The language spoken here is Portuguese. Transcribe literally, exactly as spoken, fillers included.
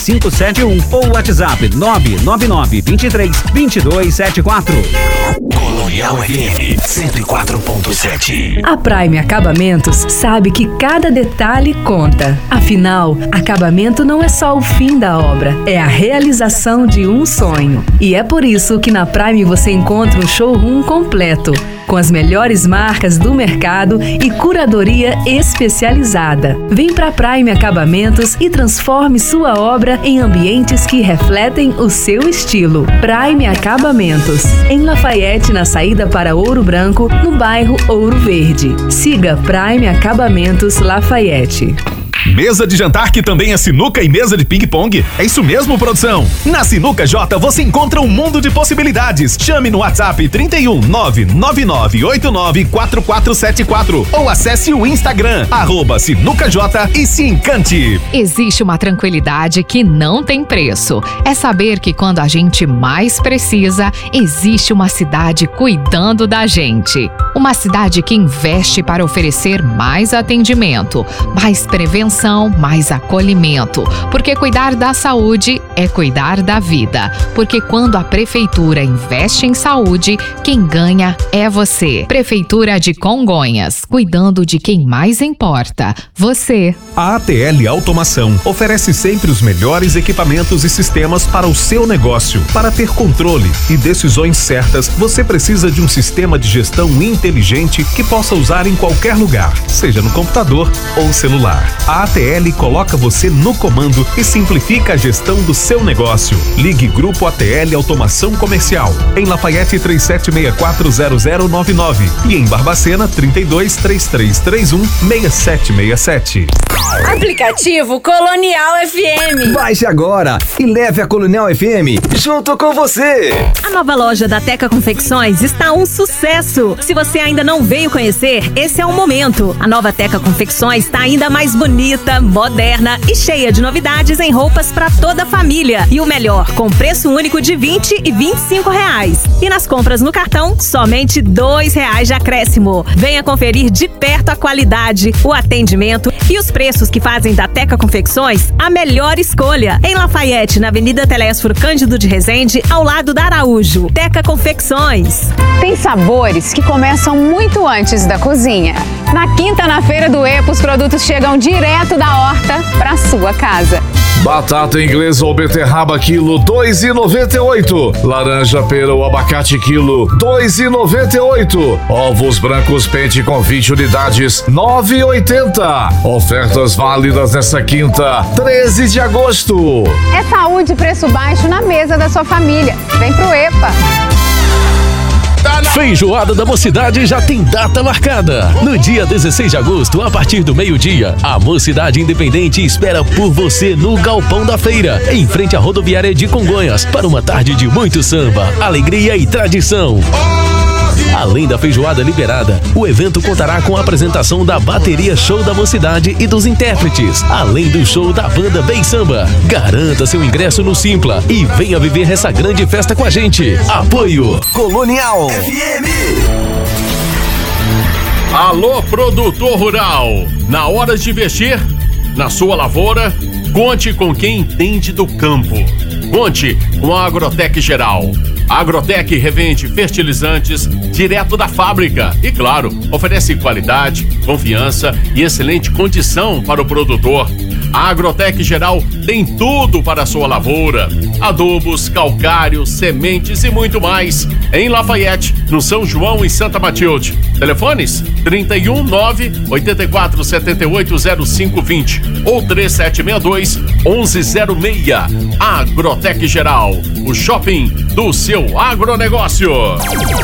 cinco sete um ou WhatsApp nove nove nove dois três dois dois sete quatro. Colonial F M cento e quatro ponto sete. A Prime Acabamentos sabe que cada detalhe conta. Afinal, acabamento não é só o fim da obra, é a realização de um sonho. E é por isso que na Prime você encontra um showroom completo, com as melhores marcas do mercado e curadoria especializada. Vem pra Prime Acabamentos e transforme sua obra em ambientes que refletem o seu estilo. Prime Acabamentos, em Lafayette, na saída para Ouro Branco, no bairro Ouro Verde. Siga Prime Acabamentos Lafayette. Mesa de jantar que também é sinuca e mesa de ping-pong? É isso mesmo, produção? Na Sinuca J você encontra um mundo de possibilidades. Chame no WhatsApp trinta e um, nove nove nove oito nove quatro quatro sete quatro ou acesse o Instagram, arroba SinucaJ e se encante. Existe uma tranquilidade que não tem preço. É saber que quando a gente mais precisa, existe uma cidade cuidando da gente. Uma cidade que investe para oferecer mais atendimento, mais prevenção, mais acolhimento, porque cuidar da saúde é cuidar da vida, porque quando a Prefeitura investe em saúde, quem ganha é você. Prefeitura de Congonhas, cuidando de quem mais importa, você. A A T L Automação oferece sempre os melhores equipamentos e sistemas para o seu negócio. Para ter controle e decisões certas, você precisa de um sistema de gestão inteligente que possa usar em qualquer lugar, seja no computador ou celular. A A T L coloca você no comando e simplifica a gestão do seu negócio. Ligue Grupo A T L Automação Comercial, em Lafayette três sete seis quatro zero zero nove nove e em Barbacena trinta e dois, três três três um, seis sete seis sete. Aplicativo Colonial F M. Baixe agora e leve a Colonial F M junto com você. A nova loja da Teca Confecções está um sucesso. Se você ainda não veio conhecer, esse é o momento. A nova Teca Confecções está ainda mais bonita, moderna e cheia de novidades em roupas para toda a família. E o melhor, com preço único de vinte e vinte e cinco reais. E nas compras no cartão, somente dois reais de acréscimo. Venha conferir de perto a qualidade, o atendimento e os preços que fazem da Teca Confecções a melhor escolha. Em Lafayette, na Avenida Telésforo Cândido de Resende, ao lado da Araújo. Teca Confecções. Tem sabores que começam muito antes da cozinha. Na quinta, na Feira do EPA, os produtos chegam direto da horta para sua casa. Batata inglesa ou beterraba quilo dois e noventa e oito. Laranja, pera ou abacate quilo dois e noventa e oito. Ovos brancos pente com vinte unidades nove e oitenta. Ofertas válidas nessa quinta, treze de agosto. É saúde e preço baixo na mesa da sua família. Vem pro EPA. Feijoada da Mocidade já tem data marcada. No dia dezesseis de agosto, a partir do meio-dia, a Mocidade Independente espera por você no Galpão da Feira, em frente à rodoviária de Congonhas, para uma tarde de muito samba, alegria e tradição. Além da feijoada liberada, o evento contará com a apresentação da bateria Show da Mocidade e dos intérpretes, além do show da banda Bem Samba. Garanta seu ingresso no Simpla e venha viver essa grande festa com a gente. Apoio Colonial F M. Alô, produtor rural! Na hora de investir na sua lavoura, conte com quem entende do campo. Conte com a Agrotec Geral. A Agrotec revende fertilizantes direto da fábrica e, claro, oferece qualidade, confiança e excelente condição para o produtor. A Agrotec Geral tem tudo para a sua lavoura: adubos, calcário, sementes e muito mais. Em Lafayette, no São João e Santa Matilde. Telefones trinta e um, nove oito quatro sete oito zero cinco dois zero ou três sete seis dois, onze zero seis. Agrotec Geral, o shopping do seu agronegócio.